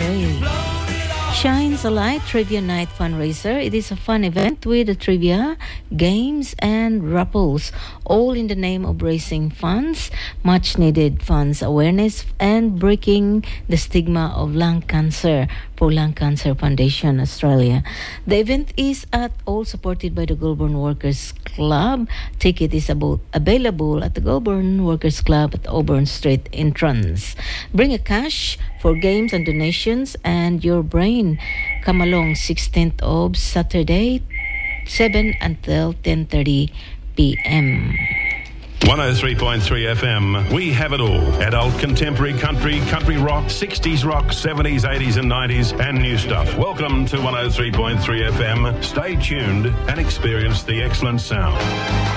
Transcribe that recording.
Okay. Shines a Light Trivia Night Fundraiser. It is a fun event with trivia, games, and raffles, all in the name of raising funds, much needed funds awareness, and breaking the stigma of lung cancer for Lung Cancer Foundation Australia. The event is all supported by the Goulburn Workers Club. Ticket is available at the Goulburn Workers Club at Auburn Street entrance. Bring a cash for games and donations and your brain. Come along 16th of Saturday, 7 until 10:30 p.m. 103.3 FM. We have it all. Adult, contemporary, country rock, 60s rock, 70s, 80s and 90s and new stuff. Welcome to 103.3 FM. Stay tuned and experience the excellent sound.